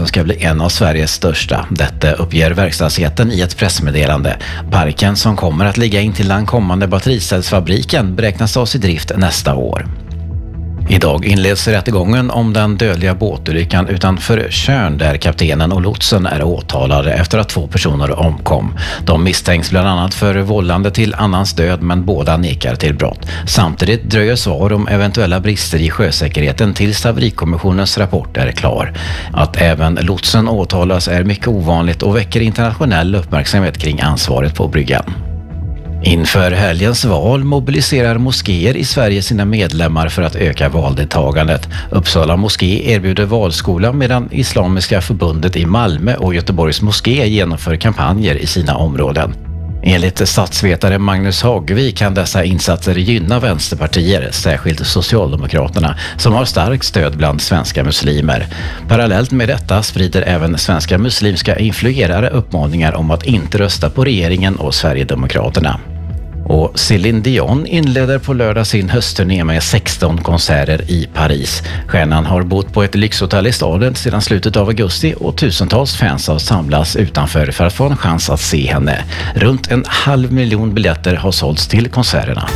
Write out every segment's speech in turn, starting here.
som ska bli en av Sveriges största. Detta uppger verkstadsjätten i ett pressmeddelande. Parken som kommer att ligga in till den kommande battericellsfabriken beräknas tas i drift nästa år. Idag inleds rättegången om den dödliga båtolyckan utanför Tjörn där kaptenen och lotsen är åtalade efter att 2 personer omkom. De misstänks bland annat för vållande till annans död men båda nekar till brott. Samtidigt dröjer svar om eventuella brister i sjösäkerheten tills haverikommissionens rapport är klar. Att även lotsen åtalas är mycket ovanligt och väcker internationell uppmärksamhet kring ansvaret på bryggan. Inför helgens val mobiliserar moskéer i Sverige sina medlemmar för att öka valdeltagandet. Uppsala moské erbjuder valskola medan Islamiska förbundet i Malmö och Göteborgs moské genomför kampanjer i sina områden. Enligt statsvetare Magnus Hagevik kan dessa insatser gynna vänsterpartier, särskilt Socialdemokraterna, som har starkt stöd bland svenska muslimer. Parallellt med detta sprider även svenska muslimska influerare uppmaningar om att inte rösta på regeringen och Sverigedemokraterna. Och Céline Dion inleder på lördag sin höstturné med 16 konserter i Paris. Stjärnan har bott på ett lyxhotell i staden sedan slutet av augusti och tusentals fans har samlats utanför för att få en chans att se henne. Runt 500 000 biljetter har sålts till konserterna.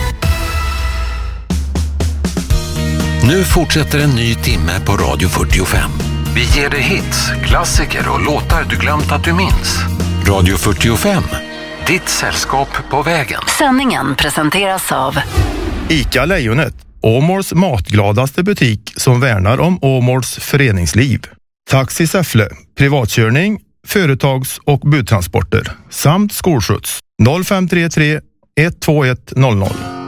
Nu fortsätter en ny timme på Radio 45. Vi ger dig hits, klassiker och låtar du glömt att du minns. Radio 45. Ditt sällskap på vägen. Sändningen presenteras av ICA Lejonet, Åmåls matgladaste butik som värnar om Åmåls föreningsliv. Taxi Säffle, privatkörning, företags- och budtransporter samt skolskjuts 0533 121 00.